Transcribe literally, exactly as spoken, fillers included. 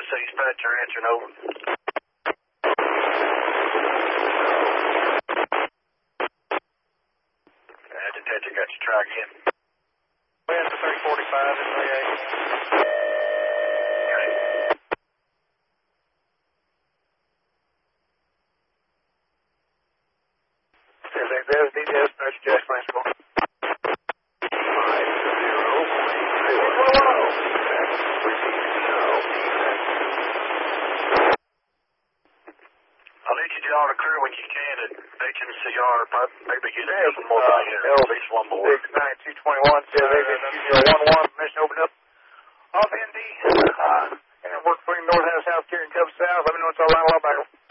Mesa dispatcher answering over. Uh, detector got you. Try again. Wind thirty forty-five and three eight. There's D D S, Nurse Jack Francisco. five zero I'll let you tell the crew when you can at H M C R, maybe get some more uh, down here. L At least one more. six nine two twenty-one, says A B C zero one one, permission open up. Off N D, uh, and work between North and South Carolina, Cubs South, let me know it's all right, I'll back.